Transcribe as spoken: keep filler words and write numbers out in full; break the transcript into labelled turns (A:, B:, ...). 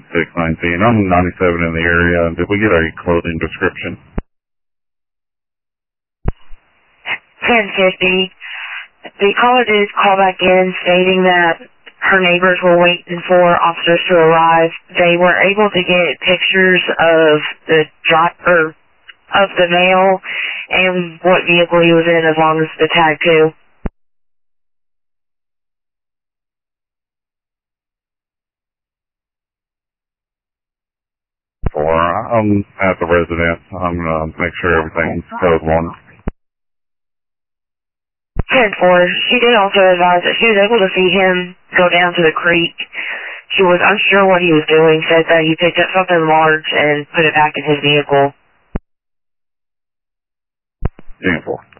A: six nineteen. I'm ninety-seven in the area. Did we get a clothing description?
B: ten fifty. The caller did call back in stating that her neighbors were waiting for officers to arrive. They were able to get pictures of the driver of the male and what vehicle he was in, as long as the tag too.
A: Four. I'm at the residence. I'm gonna make sure everything's code one.
B: ten four. She did also advise that she was able to see him go down to the creek. She was unsure what he was doing, said that he picked up something large and put it back in his vehicle.
A: ten four.